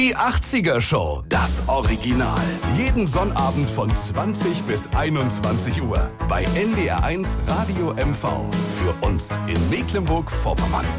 Die 80er Show, das Original. Jeden Sonnabend von 20 bis 21 Uhr bei NDR1 Radio MV. Für uns in Mecklenburg-Vorpommern.